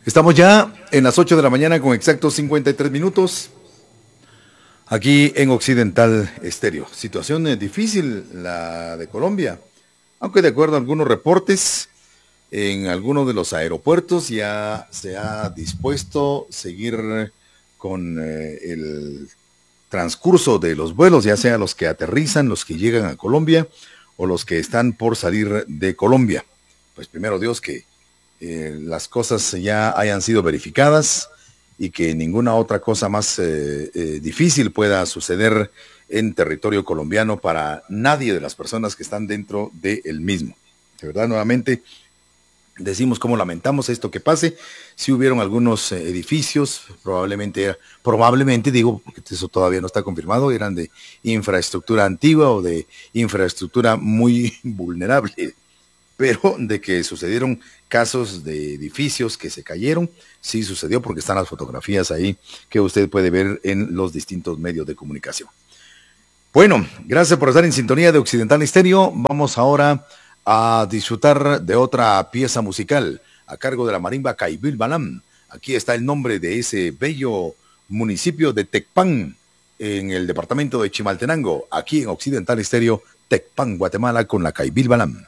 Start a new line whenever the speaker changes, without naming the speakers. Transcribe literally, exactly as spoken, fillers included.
Estamos ya en las ocho de la mañana con exactos cincuenta y tres minutos, aquí en Occidental Estéreo. Situación eh, difícil la de Colombia, aunque de acuerdo a algunos reportes, en algunos de los aeropuertos ya se ha dispuesto seguir con eh, el transcurso de los vuelos, ya sea los que aterrizan, los que llegan a Colombia o los que están por salir de Colombia. Pues primero Dios que eh, las cosas ya hayan sido verificadas y que ninguna otra cosa más eh, eh, difícil pueda suceder en territorio colombiano para nadie de las personas que están dentro del mismo. De verdad, nuevamente, decimos cómo lamentamos esto que pase. Si hubieron algunos eh, edificios, probablemente, probablemente digo, porque eso todavía no está confirmado, eran de infraestructura antigua o de infraestructura muy vulnerable. Pero de que sucedieron casos de edificios que se cayeron, sí sucedió porque están las fotografías ahí que usted puede ver en los distintos medios de comunicación. Bueno, gracias por estar en sintonía de Occidental Estéreo. Vamos ahora a disfrutar de otra pieza musical a cargo de la marimba Caibil Balam. Aquí está el nombre de ese bello municipio de Tecpan, en el departamento de Chimaltenango, aquí en Occidental Estéreo, Tecpan, Guatemala, con la Caibil Balam.